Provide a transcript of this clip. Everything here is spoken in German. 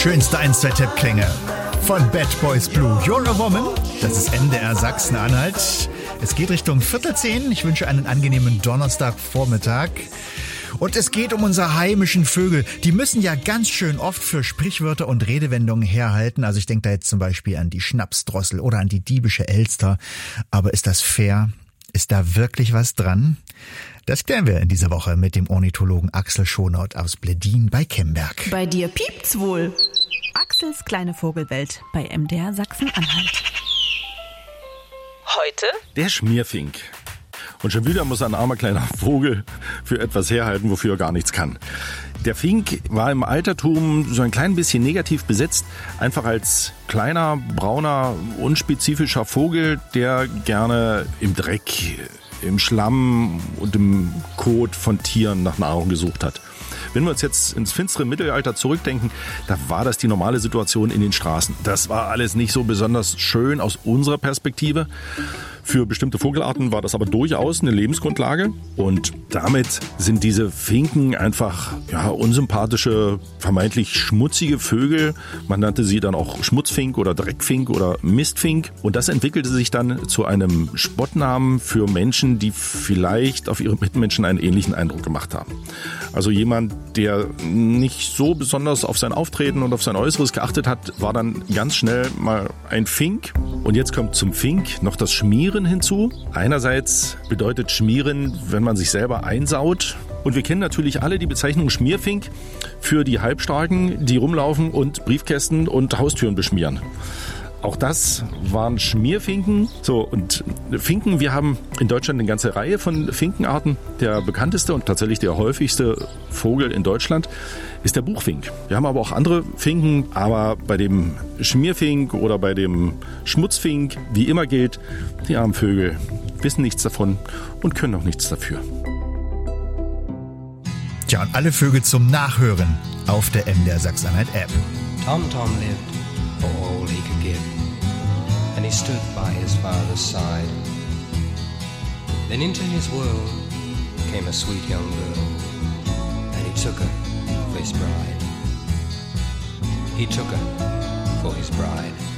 Schönste 1-2-Tipp-Klänge von Bad Boys Blue. You're a Woman. Das ist MDR Sachsen-Anhalt. Es geht Richtung 9:45. Ich wünsche einen angenehmen Donnerstagvormittag. Und es geht um unsere heimischen Vögel. Die müssen ja ganz schön oft für Sprichwörter und Redewendungen herhalten. Also ich denke da jetzt zum Beispiel an die Schnapsdrossel oder an die diebische Elster. Aber ist das fair? Ist da wirklich was dran? Das klären wir in dieser Woche mit dem Ornithologen Axel Schonert aus Bledin bei Kemberg. Bei dir piept's wohl. Axels kleine Vogelwelt bei MDR Sachsen-Anhalt. Heute? Der Schmierfink. Und schon wieder muss ein armer kleiner Vogel für etwas herhalten, wofür er gar nichts kann. Der Fink war im Altertum so ein klein bisschen negativ besetzt, einfach als kleiner, brauner, unspezifischer Vogel, der gerne im Dreck, im Schlamm und im Kot von Tieren nach Nahrung gesucht hat. Wenn wir uns jetzt ins finstere Mittelalter zurückdenken, da war das die normale Situation in den Straßen. Das war alles nicht so besonders schön aus unserer Perspektive. Für bestimmte Vogelarten war das aber durchaus eine Lebensgrundlage. Und damit sind diese Finken einfach unsympathische, vermeintlich schmutzige Vögel. Man nannte sie dann auch Schmutzfink oder Dreckfink oder Mistfink. Und das entwickelte sich dann zu einem Spottnamen für Menschen, die vielleicht auf ihre Mitmenschen einen ähnlichen Eindruck gemacht haben. Also jemand, der nicht so besonders auf sein Auftreten und auf sein Äußeres geachtet hat, war dann ganz schnell mal ein Fink. Und jetzt kommt zum Fink noch das Schmieren hinzu. Einerseits bedeutet Schmieren, wenn man sich selber einsaut. Und wir kennen natürlich alle die Bezeichnung Schmierfink für die Halbstarken, die rumlaufen und Briefkästen und Haustüren beschmieren. Auch das waren Schmierfinken. So, und Finken, wir haben in Deutschland eine ganze Reihe von Finkenarten. Der bekannteste und tatsächlich der häufigste Vogel in Deutschland ist der Buchfink. Wir haben aber auch andere Finken, aber bei dem Schmierfink oder bei dem Schmutzfink, wie immer gilt, die armen Vögel wissen nichts davon und können auch nichts dafür. Tja, und alle Vögel zum Nachhören auf der MDR Sachsen-Anhalt App. Tom lived for all he could give, and he stood by his father's side. Then into his world came a sweet young girl, and he took her for his bride. He took her for his bride.